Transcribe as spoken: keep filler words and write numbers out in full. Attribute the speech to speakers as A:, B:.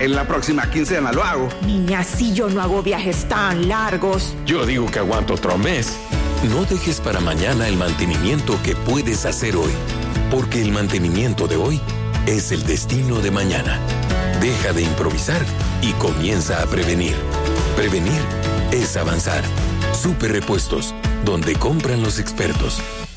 A: en la próxima quincena lo hago.
B: Niña, si yo no hago viajes tan largos.
C: Yo digo que aguanto otro mes. No dejes para mañana el mantenimiento que puedes hacer hoy, porque el mantenimiento de hoy es el destino de mañana. Deja de improvisar y comienza a prevenir. Prevenir es avanzar. Super Repuestos, donde compran los expertos.